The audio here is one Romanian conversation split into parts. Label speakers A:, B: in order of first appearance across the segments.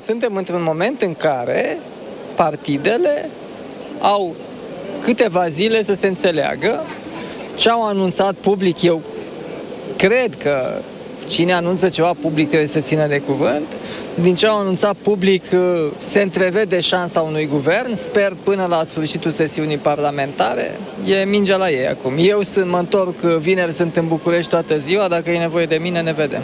A: suntem într-un moment în care partidele au câteva zile să se înțeleagă. Ce au anunțat public, eu cred că cine anunță ceva public trebuie să țină de cuvânt. Din ce au anunțat public, se întrevede șansa unui guvern. Sper până la sfârșitul sesiunii parlamentare. E mingea la ei acum. Eu mă întorc vineri, sunt în București toată ziua. Dacă e nevoie de mine, ne vedem.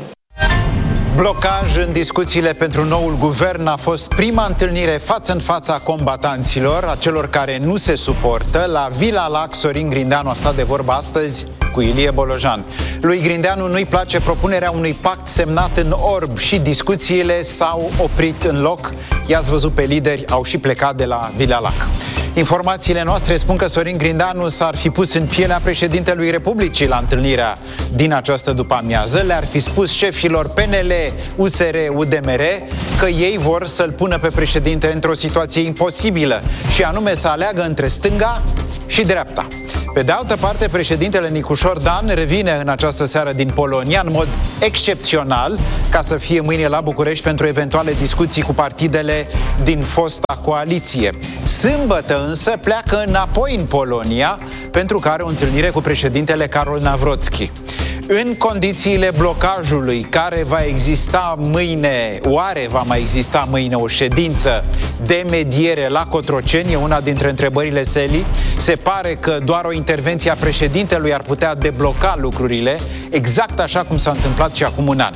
B: Blocaj în discuțiile pentru noul guvern a fost prima întâlnire față în fața combatanților, a celor care nu se suportă. La Vila Lac, Sorin Grindeanu a stat de vorbă astăzi cu Ilie Bolojan. Lui Grindeanu nu-i place propunerea unui pact semnat în orb și discuțiile s-au oprit în loc. I-ați văzut pe lideri, au și plecat de la Vila Lac. Informațiile noastre spun că Sorin Grindeanu s-ar fi pus în pielea președintelui Republicii la întâlnirea din această după-amiază. Le-ar fi spus șefilor PNL, USR, UDMR că ei vor să-l pună pe președinte într-o situație imposibilă, și anume să aleagă între stânga și dreapta. Pe de altă parte, președintele Nicușor Dan revine în această seară din Polonia în mod excepțional, ca să fie mâine la București pentru eventuale discuții cu partidele din fosta coaliție. Sâmbătă însă pleacă înapoi în Polonia pentru că are o întâlnire cu președintele Karol Nawrocki. În condițiile blocajului care va exista mâine, oare va mai exista mâine o ședință de mediere la Cotroceni? E una dintre întrebările Seli. Se pare că doar o intervenție a președintelui ar putea debloca lucrurile, exact așa cum s-a întâmplat și acum un an.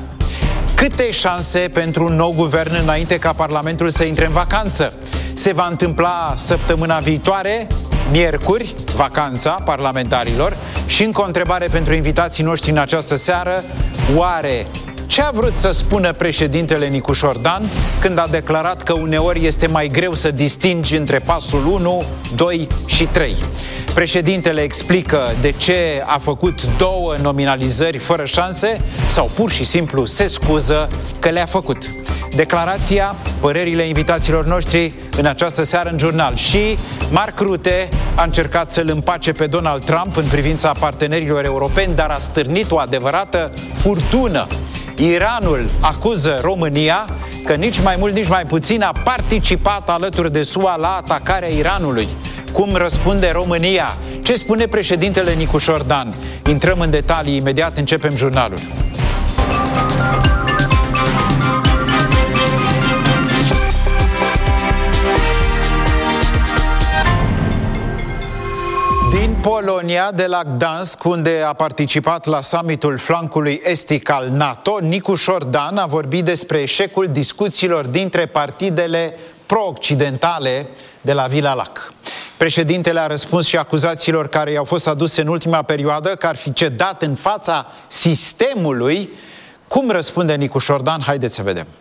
B: Câte șanse pentru un nou guvern înainte ca Parlamentul să intre în vacanță? Se va întâmpla săptămâna viitoare, miercuri, vacanța parlamentarilor? Și încă o întrebare pentru invitații noștri în această seară: oare ce a vrut să spună președintele Nicușor Dan când a declarat că uneori este mai greu să distingi între pasul 1, 2 și 3? Președintele explică de ce a făcut 2 nominalizări fără șanse sau pur și simplu se scuză că le-a făcut. Declarația, părerile invitaților noștri în această seară în jurnal. Și Mark Rutte a încercat să-l împace pe Donald Trump în privința partenerilor europeni, dar a stârnit o adevărată furtună. Iranul acuză România că nici mai mult, nici mai puțin a participat alături de SUA la atacarea Iranului. Cum răspunde România? Ce spune președintele Nicușor Dan? Intrăm în detalii imediat, începem jurnalul. Din Polonia, de la Gdansk, unde a participat la summitul flancului estic al NATO, Nicușor Dan a vorbit despre eșecul discuțiilor dintre partidele pro-occidentale de la Vila Lac. Președintele a răspuns și acuzațiilor care i-au fost aduse în ultima perioadă că ar fi cedat în fața sistemului. Cum răspunde Nicușor Dan? Haideți să vedem.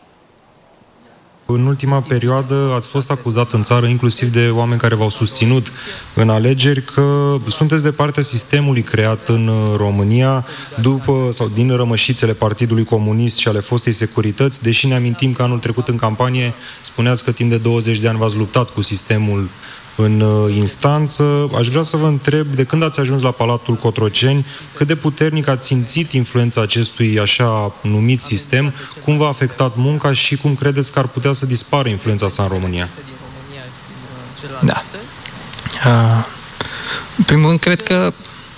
C: În ultima perioadă ați fost acuzat în țară, inclusiv de oameni care v-au susținut în alegeri, că sunteți de partea sistemului creat în România după sau din rămășițele Partidului Comunist și ale fostei securități, deși ne amintim că anul trecut în campanie spuneați că timp de 20 de ani v-ați luptat cu sistemul în instanță. Aș vrea să vă întreb, de când ați ajuns la Palatul Cotroceni, cât de puternic ați simțit influența acestui așa numit sistem, cum v-a afectat munca și cum credeți că ar putea să dispară influența sa în România?
D: Da. În primul rând, cred că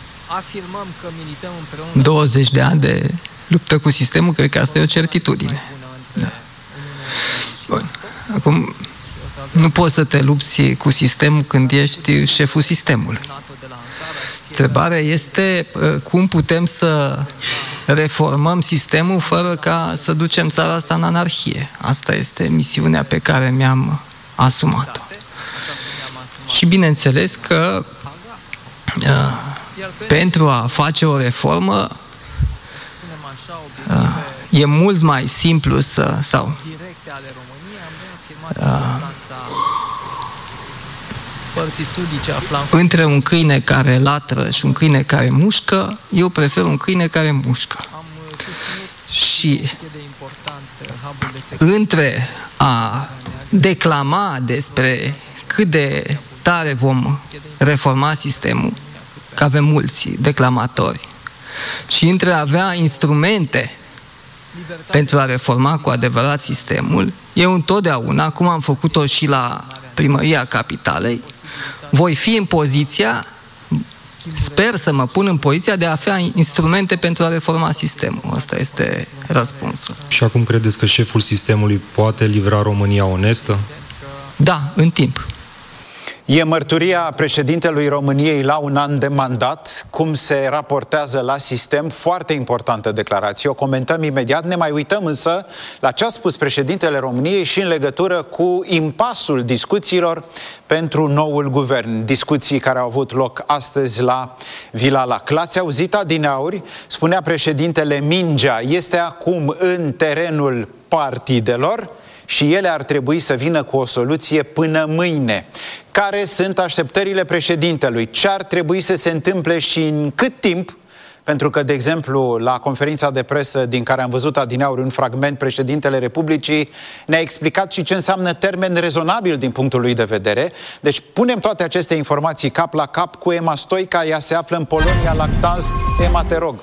D: 20 de ani de luptă cu sistemul, cred că asta e o certitudine. Da. Bun. Acum, nu poți să te lupți cu sistemul când ești șeful sistemului. Întrebarea este cum putem să reformăm sistemul fără ca să ducem țara asta în anarhie. Asta este misiunea pe care mi-am asumat-o. Și bineînțeles că pentru a face o reformă e mult mai simplu între un câine care latră și un câine care mușcă, eu prefer un câine care mușcă. Și între a declama despre cât de tare vom reforma sistemul, că avem mulți declamatori, și între a avea instrumente pentru a reforma cu adevărat sistemul, eu întotdeauna, cum am făcut-o și la Primăria Capitalei, voi fi în poziția, sper să mă pun în poziția de a avea instrumente pentru a reforma sistemul. Asta este răspunsul.
C: Și acum credeți că șeful sistemului poate livra România onestă?
D: Da, în timp.
B: E mărturia președintelui României la un an de mandat, cum se raportează la sistem, foarte importantă declarație. O comentăm imediat, ne mai uităm însă la ce a spus președintele României și în legătură cu impasul discuțiilor pentru noul guvern. Discuții care au avut loc astăzi la Vila Lac. L-ați auzit adineauri? Spunea președintele, mingea este acum în terenul partidelor și ele ar trebui să vină cu o soluție până mâine. Care sunt așteptările președintelui? Ce ar trebui să se întâmple și în cât timp? Pentru că, de exemplu, la conferința de presă din care am văzut adineauri un fragment, președintele Republicii ne-a explicat și ce înseamnă termen rezonabil din punctul lui de vedere. Deci punem toate aceste informații cap la cap cu Emma Stoica. Ea se află în Polonia, Lactanz. Emma, te rog.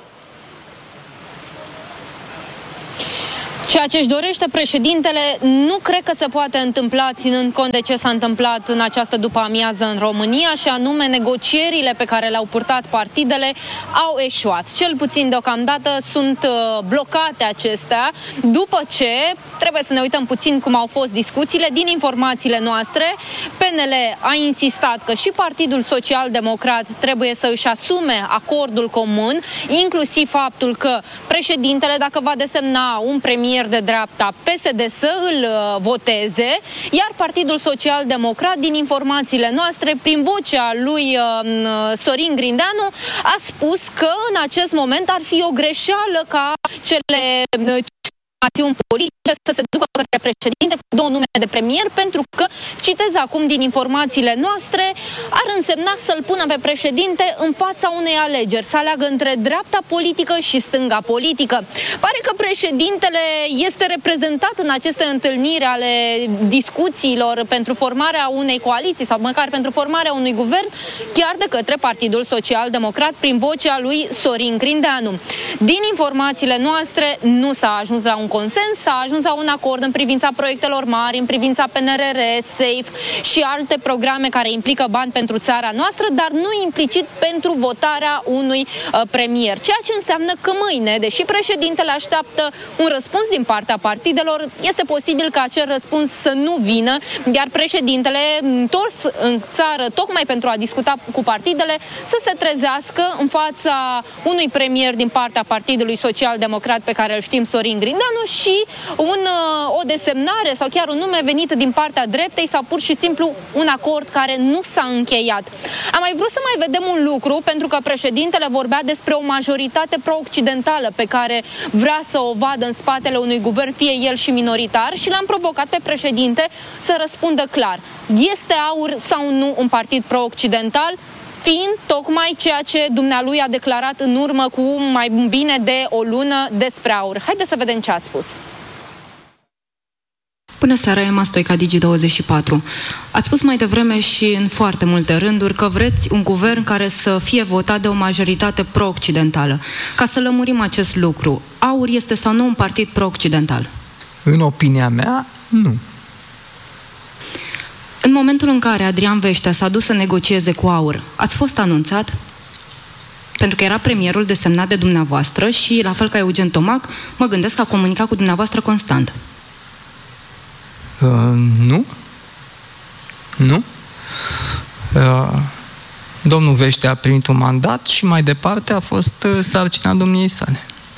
E: Ceea ce își dorește președintele nu cred că se poate întâmpla, ținând cont de ce s-a întâmplat în această după-amiază în România, și anume negocierile pe care le-au purtat partidele au eșuat. Cel puțin deocamdată sunt blocate acestea, după ce, trebuie să ne uităm puțin cum au fost discuțiile, din informațiile noastre, PNL a insistat că și Partidul Social-Democrat trebuie să își asume acordul comun, inclusiv faptul că președintele, dacă va desemna un premier de dreapta, PSD să îl voteze, iar Partidul Social-Democrat, din informațiile noastre, prin vocea lui Sorin Grindeanu, a spus că în acest moment ar fi o greșeală ca cele acțiuni politice să se ducă către președinte cu două nume de premier, pentru că, citez acum din informațiile noastre, ar însemna să-l pună pe președinte în fața unei alegeri, să aleagă între dreapta politică și stânga politică. Pare că președintele este reprezentat în aceste întâlniri ale discuțiilor pentru formarea unei coaliții sau măcar pentru formarea unui guvern, chiar de către Partidul Social-Democrat prin vocea lui Sorin Grindeanu. Din informațiile noastre nu s-a ajuns la un consens, s-a ajuns la un acord în privința proiectelor mari, în privința PNRR, SAFE și alte programe care implică bani pentru țara noastră, dar nu implicit pentru votarea unui premier. Ceea ce înseamnă că mâine, deși președintele așteaptă un răspuns din partea partidelor, este posibil ca acel răspuns să nu vină, iar președintele, întors în țară tocmai pentru a discuta cu partidele, să se trezească în fața unui premier din partea Partidului Social-Democrat pe care îl știm, Sorin Grindeanu, și o desemnare sau chiar un nume venit din partea dreptei sau pur și simplu un acord care nu s-a încheiat. Am mai vrut să mai vedem un lucru, pentru că președintele vorbea despre o majoritate pro-occidentală pe care vrea să o vadă în spatele unui guvern, fie el și minoritar, și l-am provocat pe președinte să răspundă clar. Este AUR sau nu un partid pro-occidental? Fiind tocmai ceea ce dumnealui a declarat în urmă cu mai bine de o lună despre AUR. Haideți să vedem ce a spus.
F: Bună seara, Emma Stoica, Digi24. Ați spus mai devreme și în foarte multe rânduri că vreți un guvern care să fie votat de o majoritate pro-occidentală. Ca să lămurim acest lucru, AUR este sau nu un partid pro-occidental?
D: În opinia mea, nu.
F: În momentul în care Adrian Veștea s-a dus să negocieze cu AUR, ați fost anunțat? Pentru că era premierul desemnat de dumneavoastră și, la fel ca Eugen Tomac, mă gândesc că a comunicat cu dumneavoastră constant.
D: Nu. Nu. Domnul Veștea a primit un mandat și mai departe a fost sarcina domniei sale.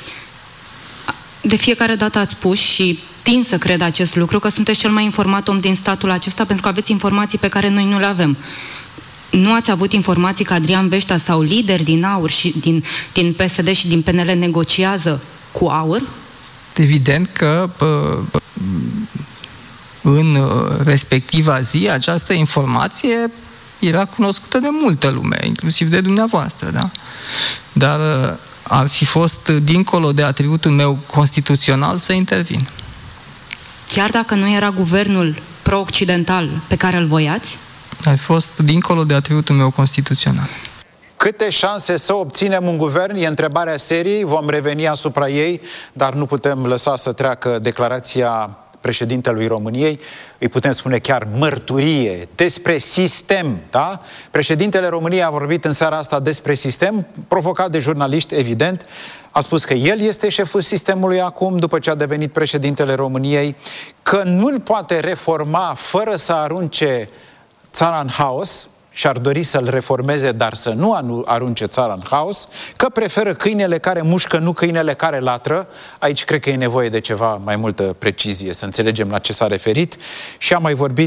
F: De fiecare dată ați spus și tind să cred acest lucru, că sunteți cel mai informat om din statul acesta, pentru că aveți informații pe care noi nu le avem. Nu ați avut informații că Adrian Veștea sau lideri din AUR și din PSD și din PNL negociază cu AUR?
D: Evident că în respectiva zi această informație era cunoscută de multă lume, inclusiv de dumneavoastră, da? Dar ar fi fost dincolo de atributul meu constituțional să intervin.
F: Chiar dacă nu era guvernul pro-occidental pe care îl voiați?
D: Ar fi fost dincolo de atributul meu constituțional.
B: Câte șanse să obținem un guvern? E întrebarea serii, vom reveni asupra ei, dar nu putem lăsa să treacă declarația președintelui României, îi putem spune chiar mărturie despre sistem, da? Președintele României a vorbit în seara asta despre sistem, provocat de jurnaliști, evident. A spus că el este șeful sistemului acum, după ce a devenit președintele României, că nu-l poate reforma fără să arunce țara în haos, și-ar dori să-l reformeze, dar să nu arunce țara în haos, că preferă câinele care mușcă, nu câinele care latră. Aici cred că e nevoie de ceva mai multă precizie, să înțelegem la ce s-a referit. Și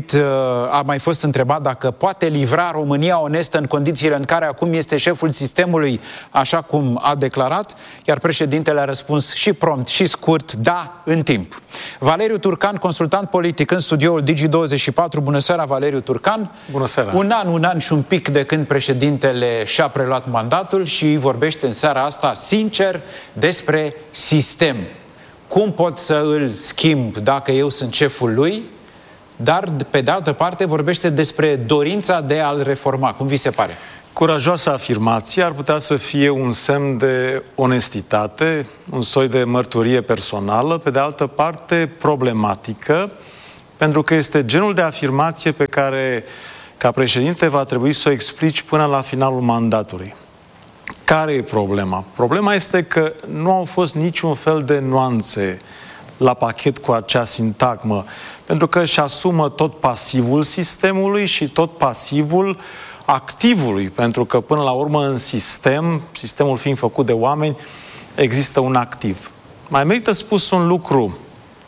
B: a mai fost întrebat dacă poate livra România onestă în condițiile în care acum este șeful sistemului, așa cum a declarat, iar președintele a răspuns și prompt, și scurt, da, în timp. Valeriu Turcan, consultant politic în studioul Digi24. Bună seara, Valeriu Turcan.
G: Bună seara.
B: Un an și un pic de când președintele și-a preluat mandatul și vorbește în seara asta sincer despre sistem. Cum pot să îl schimb dacă eu sunt șeful lui? Dar, pe de altă parte, vorbește despre dorința de a-l reforma. Cum vi se pare?
G: Curajoasă afirmație, ar putea să fie un semn de onestitate, un soi de mărturie personală, pe de altă parte problematică, pentru că este genul de afirmație pe care, ca președinte, va trebui să o explici până la finalul mandatului. Care e problema? Problema este că nu au fost niciun fel de nuanțe la pachet cu acea sintagmă, pentru că își asumă tot pasivul sistemului și tot pasivul activului, pentru că până la urmă în sistemul fiind făcut de oameni, există un activ. Mai merită spus un lucru.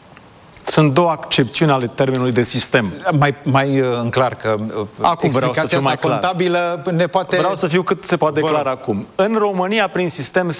G: Sunt două accepțiuni ale termenului de sistem.
B: Mai în clar, că
G: acum vreau să fiu mai clar.
B: Contabilă ne poate...
G: Vreau să fiu cât se poate clar acum. În România, prin sistem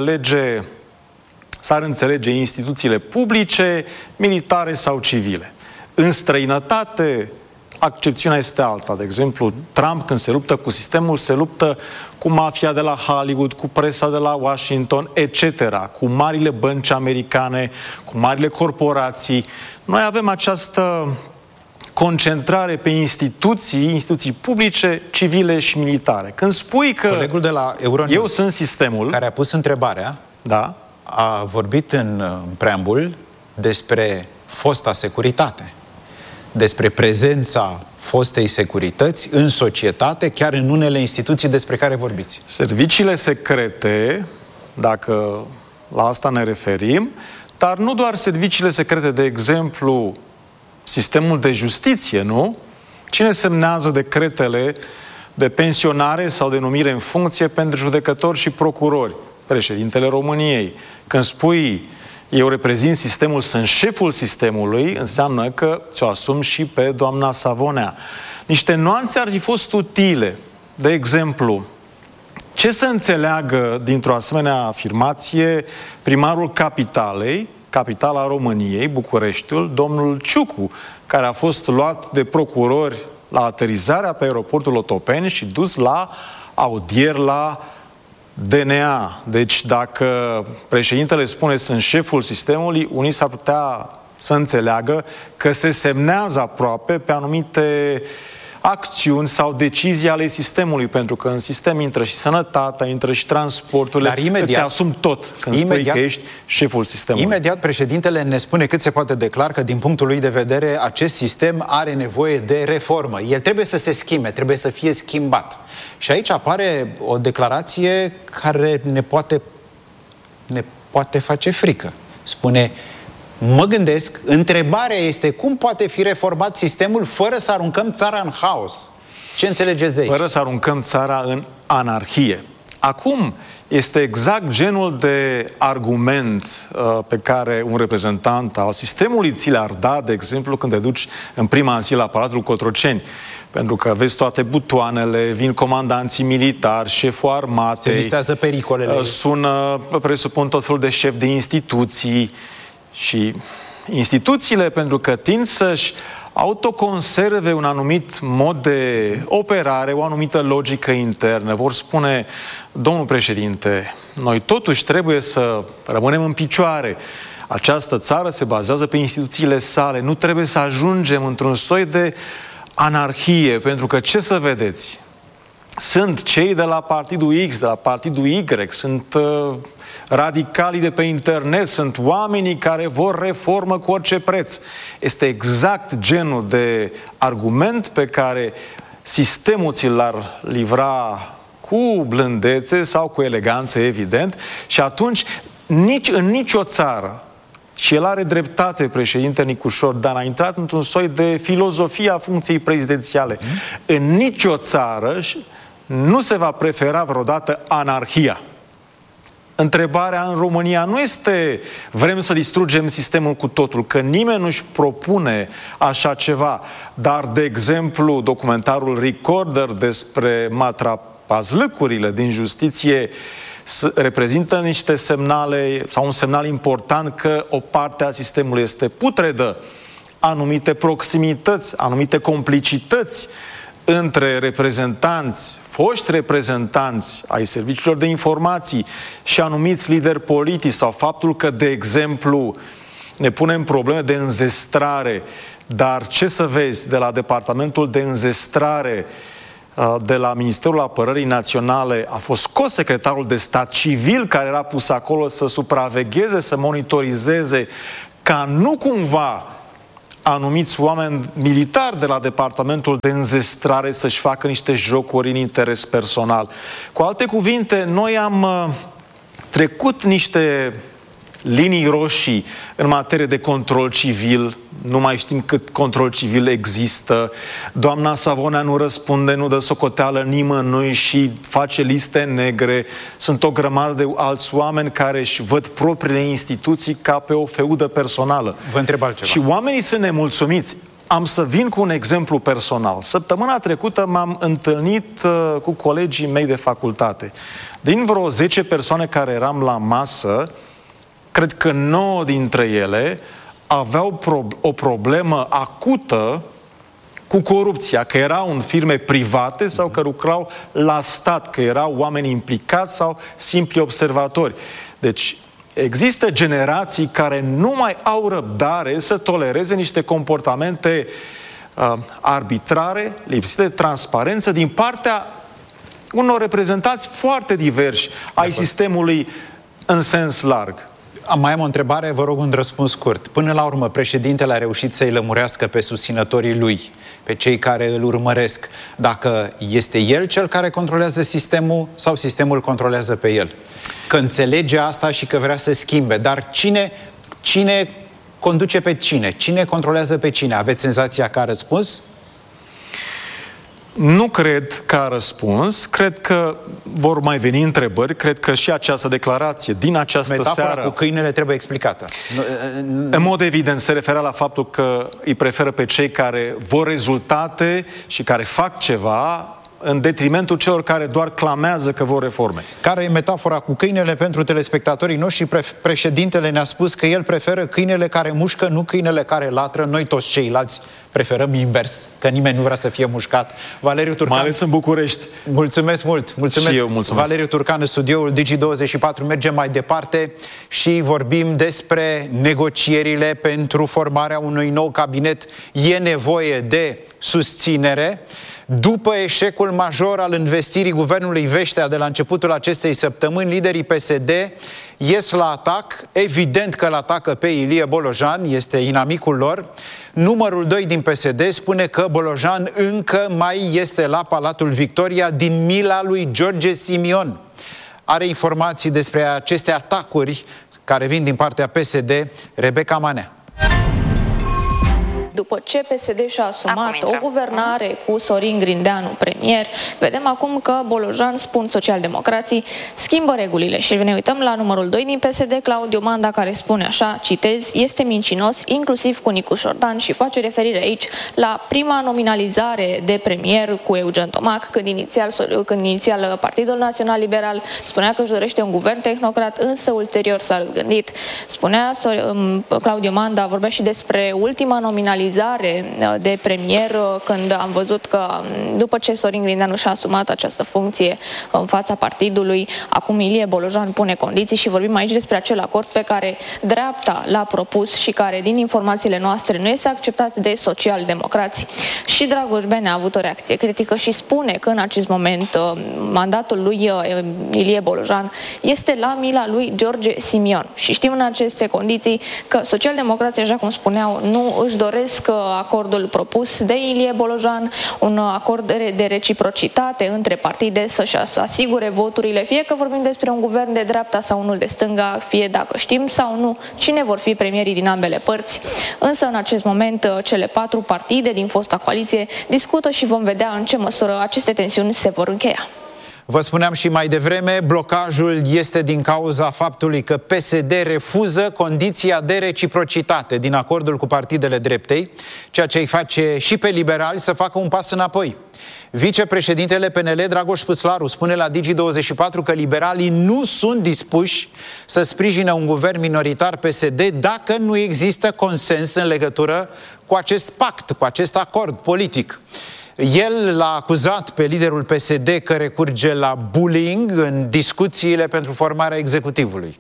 G: s-ar înțelege instituțiile publice, militare sau civile. În străinătate, accepțiunea este alta. De exemplu, Trump, când se luptă cu sistemul, se luptă cu mafia de la Hollywood, cu presa de la Washington, etc., cu marile bănci americane, cu marile corporații. Noi avem această concentrare pe instituții publice, civile și militare. Când spui că
B: colegul de la Euronews,
G: eu sunt sistemul,
B: care a pus întrebarea,
G: da,
B: a vorbit în preambul despre fosta securitate, despre prezența fostei securități în societate, chiar în unele instituții despre care vorbiți.
G: Serviciile secrete, dacă la asta ne referim, dar nu doar serviciile secrete, de exemplu, sistemul de justiție, nu? Cine semnează decretele de pensionare sau de numire în funcție pentru judecători și procurori? Președintele României. Când spui eu reprezint sistemul, sunt șeful sistemului, înseamnă că ți-o asum și pe doamna Savonea. Niște nuanțe ar fi fost utile. De exemplu, ce să înțeleagă dintr-o asemenea afirmație primarul capitalei, capitala României, Bucureștiul, domnul Ciucu, care a fost luat de procurori la aterizarea pe aeroportul Otopeni și dus la audieri la DNA. Deci dacă președintele spune sunt șeful sistemului, unii s-ar putea să înțeleagă că se semnează aproape pe anumite acțiuni sau decizii ale sistemului, pentru că în sistem intră și sănătatea, intră și transporturile, dar imediat, îți asumi tot când spui că ești șeful sistemului.
B: Imediat președintele ne spune cât se poate de clar că din punctul lui de vedere acest sistem are nevoie de reformă. El trebuie să se schimbe, trebuie să fie schimbat. Și aici apare o declarație care ne poate face frică. Spune: mă gândesc, întrebarea este cum poate fi reformat sistemul fără să aruncăm țara în haos. Ce înțelegeți de aici?
G: Fără să aruncăm țara în anarhie. Acum este exact genul de argument pe care un reprezentant al sistemului ți le-ar da, de exemplu, când te duci în prima zi la Palatul Cotroceni. Pentru că vezi toate butoanele, vin comandanții militari, șeful armatei.
B: Se listează pericolele.
G: Sună, presupun, tot felul de șefi de instituții. Și instituțiile, pentru că tind să-și autoconserve un anumit mod de operare, o anumită logică internă, vor spune: domnul președinte, noi totuși trebuie să rămânem în picioare. Această țară se bazează pe instituțiile sale. Nu trebuie să ajungem într-un soi de anarhie, pentru că, ce să vedeți, sunt cei de la partidul X, de la partidul Y, sunt radicalii de pe internet, sunt oamenii care vor reformă cu orice preț. Este exact genul de argument pe care sistemul ți l-ar livra cu blândețe sau cu eleganță, evident, și atunci în nicio țară, și el are dreptate, președinte Nicușor Dan, a intrat într-un soi de filozofie a funcției prezidențiale. În nicio țară nu se va prefera vreodată anarhia. Întrebarea în România nu este vrem să distrugem sistemul cu totul, că nimeni nu-și propune așa ceva. Dar, de exemplu, documentarul Recorder despre matrapazlăcurile din justiție reprezintă niște semnale sau un semnal important că o parte a sistemului este putredă. Anumite proximități, anumite complicități între reprezentanți, foști reprezentanți ai serviciilor de informații și anumiți lideri politici, sau faptul că, de exemplu, ne punem probleme de înzestrare, dar ce să vezi, de la Departamentul de Înzestrare de la Ministerul Apărării Naționale a fost scos secretarul de stat civil care era pus acolo să supravegheze, să monitorizeze, ca nu cumva anumiți oameni militari de la Departamentul de Înzestrare să-și facă niște jocuri în interes personal. Cu alte cuvinte, noi am trecut niște linii roșii în materie de control civil. Nu mai știm cât control civil există. Doamna Savonea nu răspunde, nu dă socoteală nimănui și face liste negre. Sunt o grămadă de alți oameni care își văd propriile instituții ca pe o feudă personală.
B: Vă întreb altceva.
G: Și oamenii sunt nemulțumiți. Am să vin cu un exemplu personal. Săptămâna trecută m-am întâlnit cu colegii mei de facultate. Din vreo 10 persoane care eram la masă, cred că 9 dintre ele aveau o problemă acută cu corupția, că erau în firme private sau că lucrau la stat, că erau oameni implicați sau simpli observatori. Deci există generații care nu mai au răbdare să tolereze niște comportamente arbitrare, lipsite de transparență din partea unor reprezentanți foarte diversi ai sistemului în sens larg.
B: Mai am o întrebare, vă rog un răspuns scurt. Până la urmă, președintele a reușit să-i lămurească pe susținătorii lui, pe cei care îl urmăresc, dacă este el cel care controlează sistemul sau sistemul controlează pe el. Că înțelege asta și că vrea să schimbe, dar cine conduce pe cine? Cine controlează pe cine? Aveți senzația că a răspuns?
G: Nu cred că a răspuns, cred că vor mai veni întrebări, cred că și această declarație din această
B: Metafora
G: seară...
B: cu câinele trebuie explicată.
G: În mod evident se referea la faptul că îi preferă pe cei care vor rezultate și care fac ceva în detrimentul celor care doar clamează că vor reforme.
B: Care e metafora cu câinele pentru telespectatorii noștri? Președintele ne-a spus că el preferă câinele care mușcă, nu câinele care latră. Noi toți ceilalți preferăm invers, că nimeni nu vrea să fie mușcat. Valeriu Turcan.
G: Mai ales în București.
B: Mulțumesc mult. Mulțumesc.
G: Și eu mulțumesc.
B: Valeriu Turcan în studioul Digi24. Mergem mai departe și vorbim despre negocierile pentru formarea unui nou cabinet. E nevoie de susținere. După eșecul major al învestirii guvernului Veștea de la începutul acestei săptămâni, liderii PSD ies la atac. Evident că îl atacă pe Ilie Bolojan, este inamicul lor. Numărul 2 din PSD spune că Bolojan încă mai este la Palatul Victoria din mila lui George Simion. Are informații despre aceste atacuri care vin din partea PSD, Rebecca Manea.
H: După ce PSD și-a asumat o guvernare cu Sorin Grindeanu premier, vedem acum că Bolojan, spun socialdemocrații, schimbă regulile și ne uităm la numărul 2 din PSD, Claudiu Manda, care spune așa, citez, este mincinos, inclusiv cu Nicușor Dan, și face referire aici la prima nominalizare de premier cu Eugen Tomac, când inițial Partidul Național Liberal spunea că își dorește un guvern tehnocrat, însă ulterior s-a răzgândit. Spunea Claudiu Manda, vorbea și despre ultima nominalizare penalizare de premier când am văzut că după ce Sorin Grindeanu și-a asumat această funcție în fața partidului, acum Ilie Bolojan pune condiții și vorbim aici despre acel acord pe care dreapta l-a propus și care, din informațiile noastre, nu este acceptat de social-democrați. Și Dragoș Bene a avut o reacție critică și spune că în acest moment mandatul lui Ilie Bolojan este la mila lui George Simion. Și știm în aceste condiții că social-democrații, așa cum spuneau, nu își doresc acordul propus de Ilie Bolojan, un acord de reciprocitate între partide să-și asigure voturile, fie că vorbim despre un guvern de dreapta sau unul de stânga, fie dacă știm sau nu cine vor fi premierii din ambele părți. Însă în acest moment cele 4 partide din fosta coaliție discută și vom vedea în ce măsură aceste tensiuni se vor încheia.
B: Vă spuneam și mai devreme, blocajul este din cauza faptului că PSD refuză condiția de reciprocitate din acordul cu partidele dreptei, ceea ce îi face și pe liberali să facă un pas înapoi. Vicepreședintele PNL, Dragoș Păslaru, spune la Digi24 că liberalii nu sunt dispuși să sprijine un guvern minoritar PSD dacă nu există consens în legătură cu acest pact, cu acest acord politic. El l-a acuzat pe liderul PSD că recurge la bullying în discuțiile pentru formarea executivului.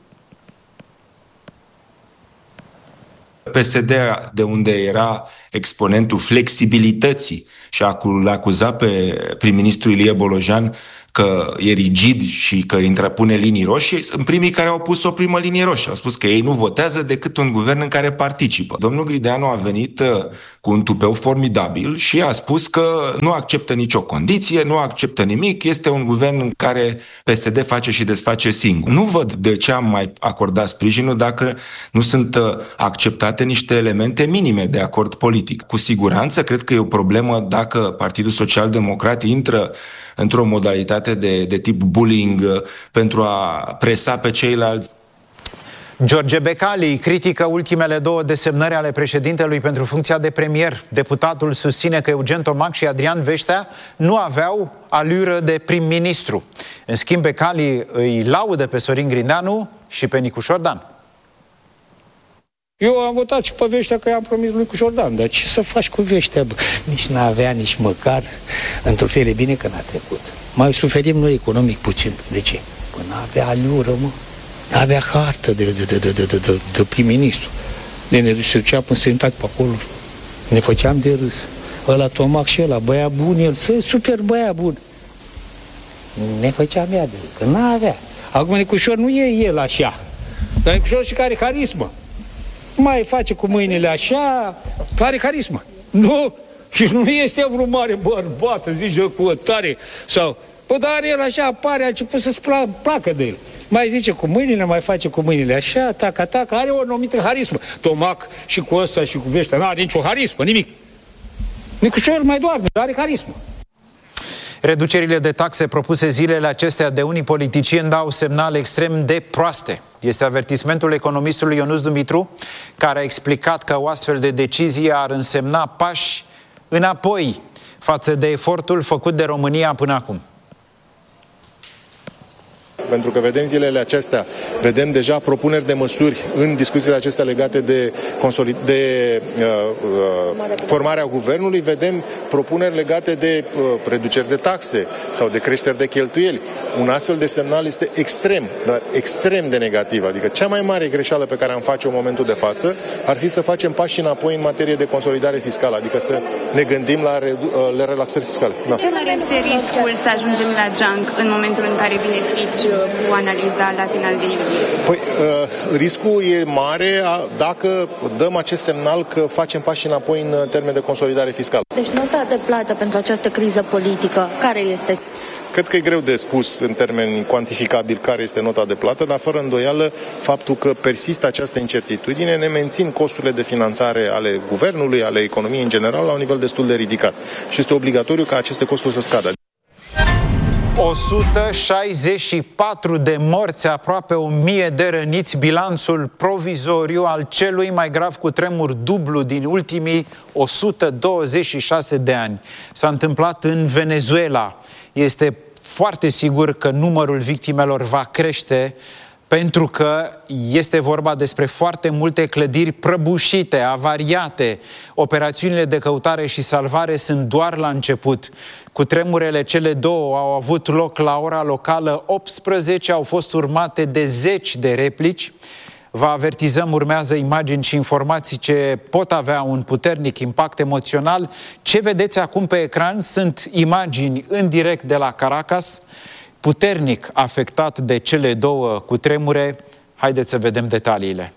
I: PSD, de unde era exponentul flexibilității, și l-a acuzat pe prim-ministru Ilie Bolojan că e rigid și că pune linii roșii, sunt primii care au pus o primă linie roșie. Au spus că ei nu votează decât un guvern în care participă. Domnul Grindeanu a venit cu un tupeu formidabil și a spus că nu acceptă nicio condiție, nu acceptă nimic, este un guvern în care PSD face și desface singur. Nu văd de ce am mai acordat sprijinul dacă nu sunt acceptate niște elemente minime de acord politic. Cu siguranță, cred că e o problemă dacă Partidul Social-Democrat intră într-o modalitate de tip bullying pentru a presa pe ceilalți.
B: George Becali critică ultimele 2 desemnări ale președintelui pentru funcția de premier. Deputatul susține că Eugen Tomac și Adrian Veștea nu aveau alură de prim-ministru. În schimb, Becali îi laudă pe Sorin Grindeanu și pe Nicu Șordan.
J: Eu am votat și pe Veștea că i-am promis lui Șordan, dar ce să faci cu Veștea? Bă? Nici n-avea, nici măcar, într-o fel e bine că n-a trecut. Mai suferim noi economic puțin. De ce? Păi n-avea alură, mă. N-avea hartă de prim-ministru. Ne ducea până sentat pe acolo. Ne făceam de râs. Ăla Tomac și ăla, băia bun, el, super băia bun. Ne făceam ea de râs, că n-avea. Acum Nicușor nu e el așa, dar Nicușor și care carismă. Mai face cu mâinile așa, are carismă. Nu, și nu este vreo mare bărbat, zice cu o tare, sau... Bă, dar el așa apare, a început să-ți placă de el. Mai zice cu mâinile, mai face cu mâinile așa, taca, are o anumită harismă. Tomac și cu ăsta și cu Veștea, n-are nicio harismă, nimic. Nicușor mai doarme, dar are carismă.
B: Reducerile de taxe propuse zilele acestea de unii politicieni dau semnale extrem de proaste. Este avertismentul economistului Ionuț Dumitru, care a explicat că o astfel de decizie ar însemna pași înapoi față de efortul făcut de România până acum.
K: Pentru că vedem zilele acestea, vedem deja propuneri de măsuri în discuțiile acestea legate de formarea guvernului, vedem propuneri legate de reduceri de taxe sau de creșteri de cheltuieli. Un astfel de semnal este extrem, dar extrem de negativ. Adică cea mai mare greșeală pe care am face-o în momentul de față ar fi să facem pași înapoi în materie de consolidare fiscală, adică să ne gândim la relaxări fiscale. Da.
L: Care este riscul să ajungem la junk în momentul în care vine Fitch cu analiza la final de iulie?
K: Păi, riscul e mare dacă dăm acest semnal că facem pași înapoi în termen de consolidare fiscală.
M: Deci nota de plată pentru această criză politică, care este?
K: Cred că e greu de spus în termeni cuantificabili care este nota de plată, dar fără îndoială faptul că persistă această incertitudine ne mențin costurile de finanțare ale guvernului, ale economiei în general, la un nivel destul de ridicat. Și este obligatoriu ca aceste costuri să scadă.
B: 164 de morți, aproape 1000 de răniți, bilanțul provizoriu al celui mai grav cutremur dublu din ultimii 126 de ani. S-a întâmplat în Venezuela. Este foarte sigur că numărul victimelor va crește pentru că este vorba despre foarte multe clădiri prăbușite, avariate. Operațiunile de căutare și salvare sunt doar la început. Cutremurele cele două au avut loc la ora locală 18, au fost urmate de zeci de replici. Vă avertizăm, urmează imagini și informații ce pot avea un puternic impact emoțional. Ce vedeți acum pe ecran sunt imagini în direct de la Caracas, puternic afectat de cele două cutremure. Haideți să vedem detaliile.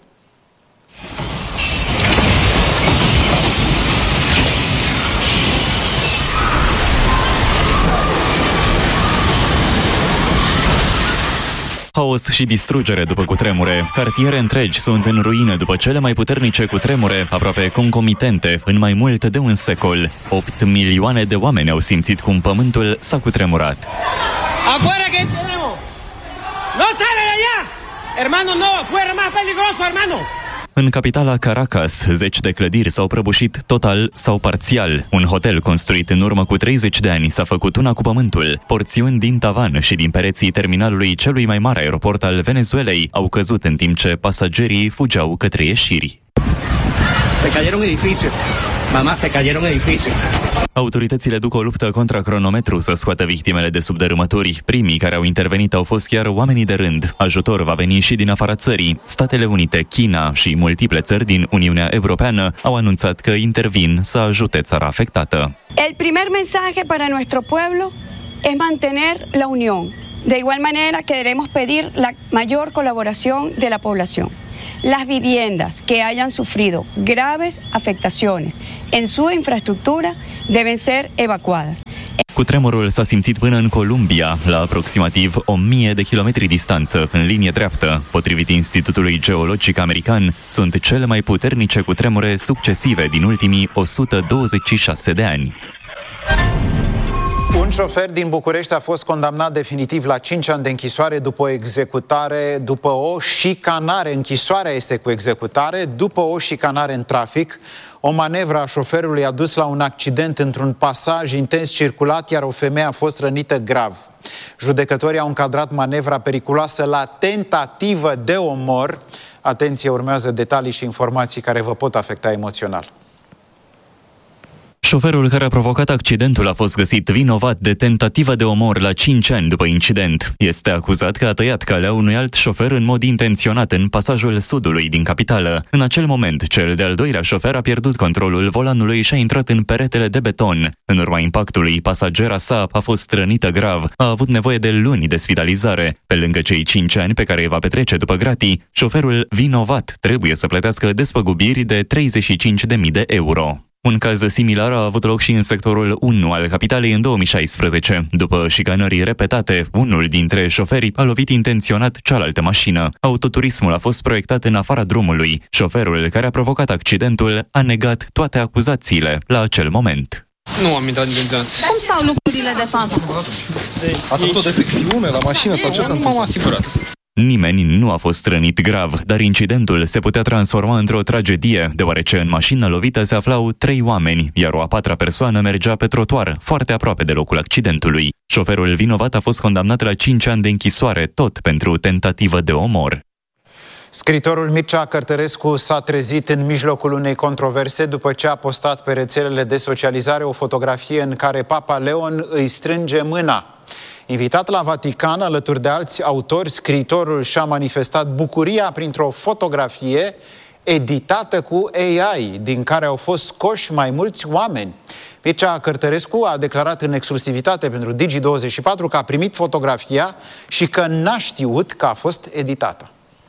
N: Haos și distrugere după cutremure. Cartiere întregi sunt în ruină după cele mai puternice cutremure, aproape concomitente, în mai mult de un secol. 8 milioane de oameni au simțit cum pământul s-a cutremurat.
O: Afuera que tenemos. No sale de allá. Hermano, no, afuera más peligroso, hermano.
N: În capitala Caracas, zeci de clădiri s-au prăbușit total sau parțial. Un hotel construit în urmă cu 30 de ani s-a făcut una cu pământul. Porțiuni din tavan și din pereții terminalului celui mai mare aeroport al Venezuelei au căzut în timp ce pasagerii fugeau către ieșiri.
O: Se cayeron edificios. Mamá, se cayeron edificios.
N: Autoritățile duc o luptă contra cronometru să scoată victimele de sub dărâmături. Primii care au intervenit au fost chiar oamenii de rând. Ajutor va veni și din afara țării. Statele Unite, China și multiple țări din Uniunea Europeană au anunțat că intervin să ajute țara afectată.
P: El primer mensaje para nuestro pueblo es mantener la unión. De igual manera queremos pedir la mayor colaboración de la población. Las viviendas que hayan sufrido graves afectaciones en su infraestructura deben ser evacuadas.
N: Cutremurul s-a simțit până în Columbia, la aproximativ 1000 de kilometri distanță, în linie dreaptă. Potrivit Institutului Geologic American, sunt cele mai puternice cutremure succesive din ultimii 126 de ani.
B: Un șofer din București a fost condamnat definitiv la 5 ani de închisoare după o executare, după o șicanare. Închisoarea este cu executare după o șicanare în trafic. O manevră a șoferului a dus la un accident într-un pasaj intens circulat, iar o femeie a fost rănită grav. Judecătorii au încadrat manevra periculoasă la tentativă de omor. Atenție, urmează detalii și informații care vă pot afecta emoțional.
N: Șoferul care a provocat accidentul a fost găsit vinovat de tentativă de omor la 5 ani după incident. Este acuzat că a tăiat calea unui alt șofer în mod intenționat în pasajul sudului din capitală. În acel moment, cel de-al doilea șofer a pierdut controlul volanului și a intrat în peretele de beton. În urma impactului, pasagera sa a fost rănită grav. A avut nevoie de luni de spitalizare. Pe lângă cei 5 ani pe care îi va petrece după gratii, șoferul vinovat trebuie să plătească despăgubiri de 35.000 de euro. Un caz similar a avut loc și în sectorul 1 al capitalei în 2016. După șicanări repetate, unul dintre șoferi a lovit intenționat cealaltă mașină. Autoturismul a fost proiectat în afara drumului. Șoferul care a provocat accidentul a negat toate acuzațiile la acel moment.
Q: Nu am intrat intenționat.
R: Cum stau lucrurile de fapt?
Q: Ați avut o defecțiune la mașină sau ce s-a întâmplat? M-am asigurat.
N: Nimeni nu a fost rănit grav, dar incidentul se putea transforma într-o tragedie, deoarece în mașina lovită se aflau 3 oameni, iar o a 4-a persoană mergea pe trotuar, foarte aproape de locul accidentului. Șoferul vinovat a fost condamnat la 5 ani de închisoare, tot pentru tentativă de omor.
B: Scriitorul Mircea Cărtărescu s-a trezit în mijlocul unei controverse după ce a postat pe rețelele de socializare o fotografie în care Papa Leon îi strânge mâna. Invitat la Vatican, alături de alți autori, scriitorul și-a manifestat bucuria printr-o fotografie editată cu AI, din care au fost scoși mai mulți oameni. Mircea Cărtărescu a declarat în exclusivitate pentru Digi24 că a primit fotografia și că n-a știut că a fost editată.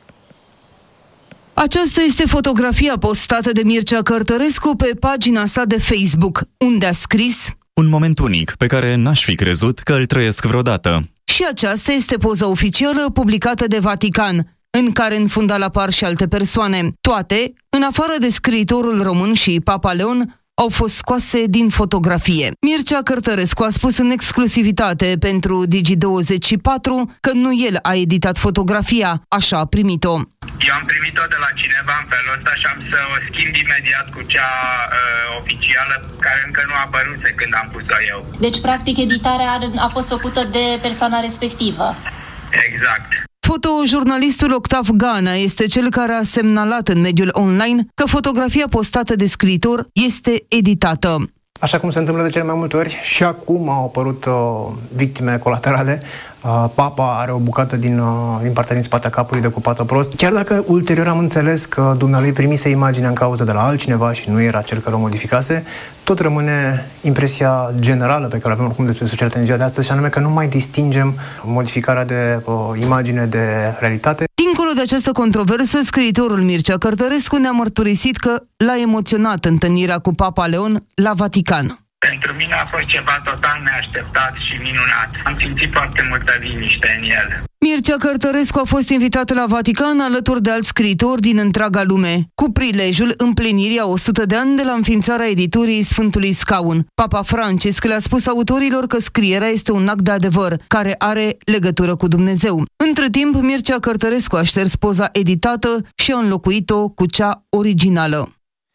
S: Aceasta este fotografia postată de Mircea Cărtărescu pe pagina sa de Facebook, unde a scris:
N: un moment unic pe care n-aș fi crezut că îl trăiesc vreodată.
S: Și aceasta este poza oficială publicată de Vatican, în care în fundal apar și alte persoane. Toate, în afară de scriitorul român și Papa Leon, au fost scoase din fotografie. Mircea Cărtărescu a spus în exclusivitate pentru Digi24 că nu el a editat fotografia, așa a primit-o.
T: Eu am primit-o de la cineva în felul ăsta și am să o schimb imediat cu cea oficială, care încă nu a apăruse când am pus-o eu.
R: Deci, practic, editarea a fost făcută de persoana respectivă.
T: Exact.
S: Fotojurnalistul Octav Ganea este cel care a semnalat în mediul online că fotografia postată de scriitor este editată.
U: Așa cum se întâmplă de cele mai multe ori, și acum au apărut victime colaterale. Papa are o bucată din partea din spatea capului decupată prost. Chiar dacă ulterior am înțeles că dumnealui primise imaginea în cauză de la altcineva și nu era cel care o modificase, tot rămâne impresia generală pe care o avem oricum despre societatea în ziua de astăzi, și anume că nu mai distingem modificarea de imagine de realitate.
S: Dincolo de această controversă, scriitorul Mircea Cărtărescu ne-a mărturisit că l-a emoționat întâlnirea cu Papa Leon la Vatican.
T: Pentru mine a fost ceva total neașteptat și minunat. Am simțit foarte multă liniște în el.
S: Mircea Cărtărescu a fost invitat la Vatican alături de alți scriitori din întreaga lume, cu prilejul împlinirii a 100 de ani de la înființarea editurii Sfântului Scaun. Papa Francisc le-a spus autorilor că scrierea este un act de adevăr, care are legătură cu Dumnezeu. Între timp, Mircea Cărtărescu a șters poza editată și a înlocuit-o cu cea originală.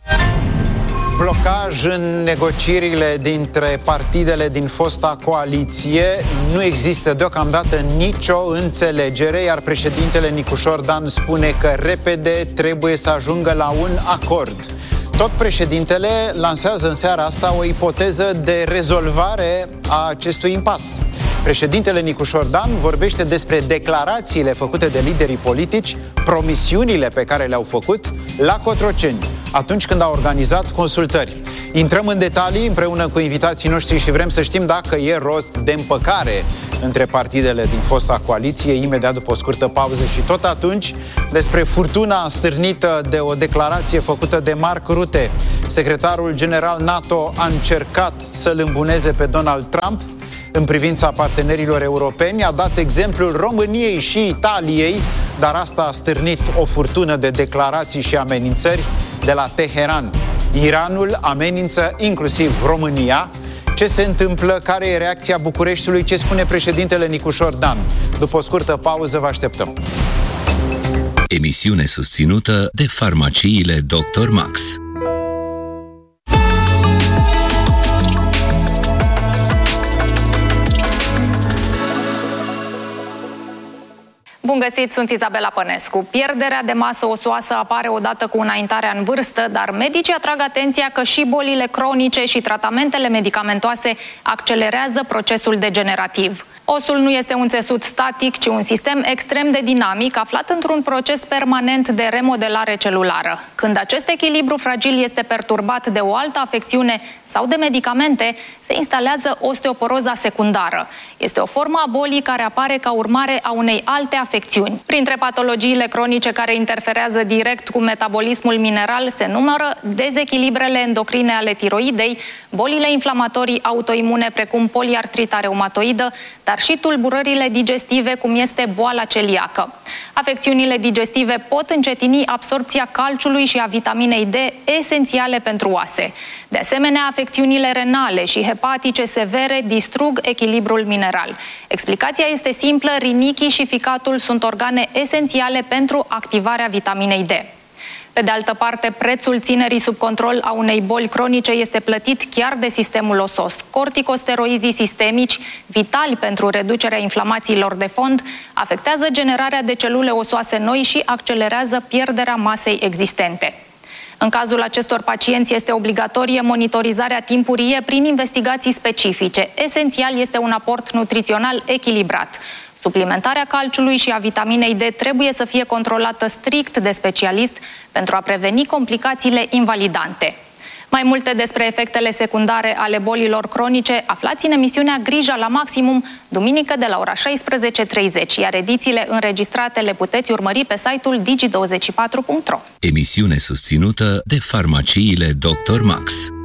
B: Blocaj în negocierile dintre partidele din fosta coaliție. Nu există deocamdată nicio înțelegere, iar președintele Nicușor Dan spune că repede trebuie să ajungă la un acord. Tot președintele lansează în seara asta o ipoteză de rezolvare a acestui impas. Președintele Nicușor Dan vorbește despre declarațiile făcute de liderii politici, promisiunile pe care le-au făcut la Cotroceni, atunci când au organizat consultări. Intrăm în detalii împreună cu invitații noștri și vrem să știm dacă e rost de împăcare între partidele din fosta coaliție, imediat după o scurtă pauză, și tot atunci despre furtuna stârnită de o declarație făcută de Mark Rutte. Secretarul general NATO a încercat să-l îmbuneze pe Donald Trump în privința partenerilor europeni, a dat exemplul României și Italiei, dar asta a stârnit o furtună de declarații și amenințări de la Teheran. Iranul amenință inclusiv România. Ce se întâmplă? Care e reacția Bucureștiului? Ce spune președintele Nicușor Dan? După o scurtă pauză vă așteptăm.
V: Emisiune susținută de farmaciile Dr. Max.
W: Bun găsit, sunt Izabela Pănescu. Pierderea de masă osoasă apare odată cu înaintarea în vârstă, dar medicii atrag atenția că și bolile cronice și tratamentele medicamentoase accelerează procesul degenerativ. Osul nu este un țesut static, ci un sistem extrem de dinamic, aflat într-un proces permanent de remodelare celulară. Când acest echilibru fragil este perturbat de o altă afecțiune sau de medicamente, se instalează osteoporoza secundară. Este o formă a bolii care apare ca urmare a unei alte afecțiuni. Printre patologiile cronice care interferează direct cu metabolismul mineral se numără dezechilibrele endocrine ale tiroidei, bolile inflamatorii autoimune precum poliartrita reumatoidă, dar și tulburările digestive, cum este boala celiacă. Afecțiunile digestive pot încetini absorbția calciului și a vitaminei D, esențiale pentru oase. De asemenea, afecțiunile renale și hepatice severe distrug echilibrul mineral. Explicația este simplă: rinichii și ficatul sunt organe esențiale pentru activarea vitaminei D. Pe de altă parte, prețul ținerii sub control a unei boli cronice este plătit chiar de sistemul osos. Corticosteroizii sistemici, vitali pentru reducerea inflamațiilor de fond, afectează generarea de celule osoase noi și accelerează pierderea masei existente. În cazul acestor pacienți este obligatorie monitorizarea timpurie prin investigații specifice. Esențial este un aport nutrițional echilibrat. Suplimentarea calciului și a vitaminei D trebuie să fie controlată strict de specialist pentru a preveni complicațiile invalidante. Mai multe despre efectele secundare ale bolilor cronice aflați în emisiunea Grija la Maximum, duminică de la ora 16:30, iar edițiile înregistrate le puteți urmări pe site-ul digi24.ro.
V: Emisiune susținută de farmaciile Dr. Max.